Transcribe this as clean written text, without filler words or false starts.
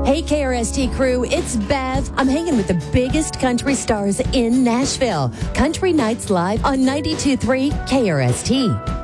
Hey, KRST crew, it's Bev. I'm hanging with the biggest country stars in Nashville. Country Nights Live on 92.3 KRST.